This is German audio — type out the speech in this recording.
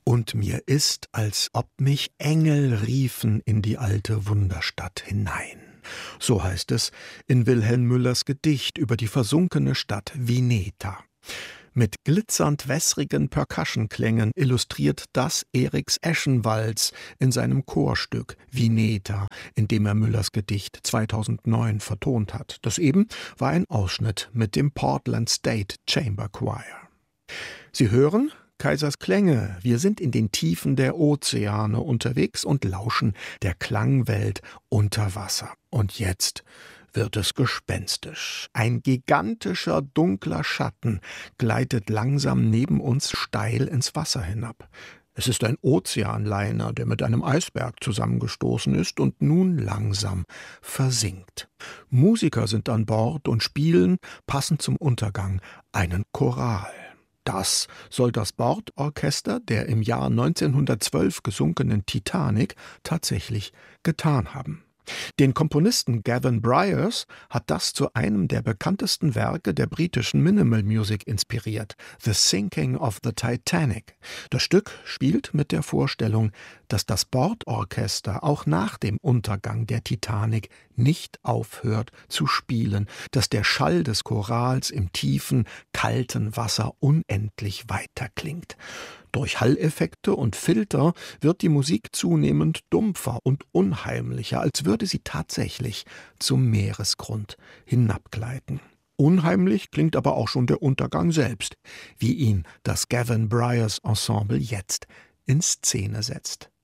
Und mir ist, als ob mich Engel riefen in die alte Wunderstadt hinein. So heißt es in Wilhelm Müllers Gedicht über die versunkene Stadt Vineta. Mit glitzernd wässrigen Percussionklängen illustriert das Eriks Eschenwalz in seinem Chorstück Vineta, in dem er Müllers Gedicht 2009 vertont hat. Das eben war ein Ausschnitt mit dem Portland State Chamber Choir. Sie hören Kaisers Klänge. Wir sind in den Tiefen der Ozeane unterwegs und lauschen der Klangwelt unter Wasser. Und jetzt wird es gespenstisch. Ein gigantischer, dunkler Schatten gleitet langsam neben uns steil ins Wasser hinab. Es ist ein Ozeanliner, der mit einem Eisberg zusammengestoßen ist und nun langsam versinkt. Musiker sind an Bord und spielen, passend zum Untergang, einen Choral. Das soll das Bordorchester der im Jahr 1912 gesunkenen Titanic tatsächlich getan haben. Den Komponisten Gavin Bryars hat das zu einem der bekanntesten Werke der britischen Minimal Music inspiriert, The Sinking of the Titanic. Das Stück spielt mit der Vorstellung, dass das Bordorchester auch nach dem Untergang der Titanic nicht aufhört zu spielen, dass der Schall des Chorals im tiefen, kalten Wasser unendlich weiterklingt. Durch Halleffekte und Filter wird die Musik zunehmend dumpfer und unheimlicher, als würde sie tatsächlich zum Meeresgrund hinabgleiten. Unheimlich klingt aber auch schon der Untergang selbst, wie ihn das Gavin Bryars Ensemble jetzt in Szene setzt.